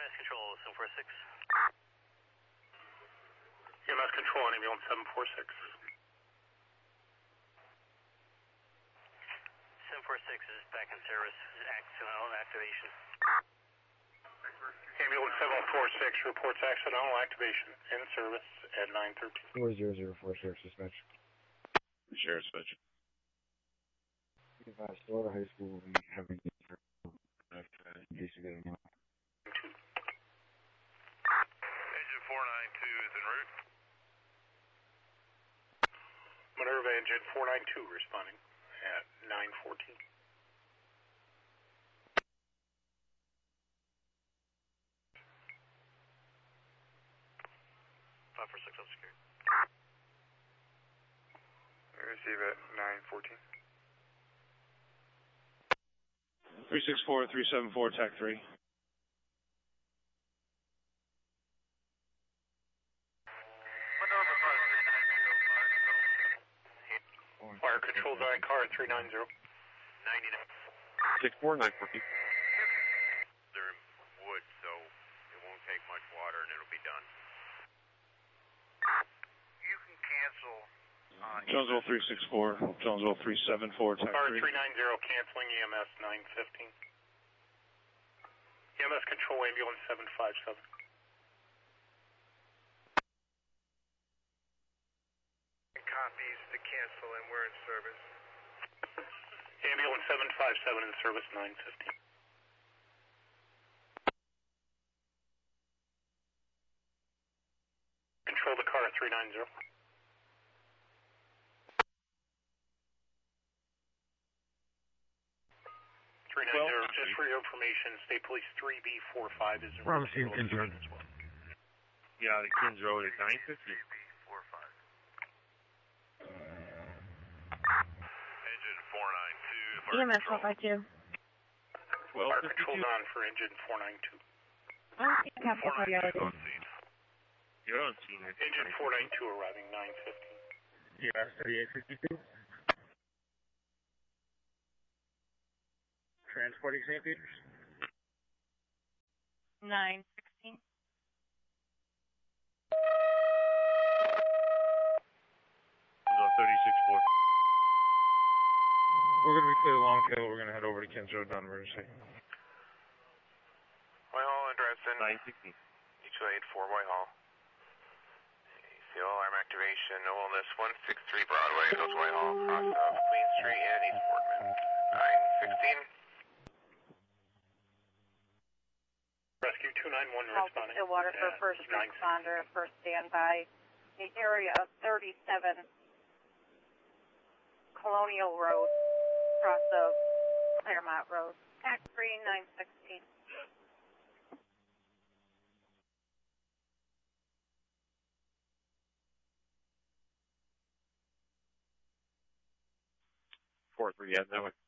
EMS control 746. EMS control on ambulance 746. 746 is back in service. Accidental activation. Ambulance 746 reports accidental activation in service at 913. 40046 dispatch. Sheriff dispatch. If Florida High School will be having in case you get a month. Engine 492 is en route. Minerva engine 492 responding at 914. 546 obscured. Receive at 914. 364, 374, TAC 3. Fire control 9 car 390. 99. 64, 914. They're in wood, so it won't take much water and it'll be done. You can cancel. Jonesville 364, Jonesville 374, TAC Car 3. 390 canceling EMS 915. EMS control ambulance 757. Copies to cancel and we're in service. Ambulance 757 in service 915. Control the car 390. 390, just for your information, State Police 3B45 is in Promising injured. as well. Yeah, the Kins Road is 950. 3B45. Engine 492. EMS 452. Fire control on for engine 492. I'm seeing Capital Cardiology. You're on scene. Engine 492 arriving 915. Yeah, 3852. Transporting St. Peter's. 916. Jonesville 364. We're going to be clear the long tail. We're going to head over to Kins Road, non-emergency. Whitehall and Dresden. 960. Mutual aid 4 Whitehall. Seal alarm activation. No illness. 163 Broadway. Goes Whitehall. Cross of Queen Street and East Boardman. 916. Rescue 291 Call to responding. Stillwater for first responder, first standby. The area of 37 Colonial Road, cross of Claremont Road. Tax 3 916. Four, three, yeah, that way.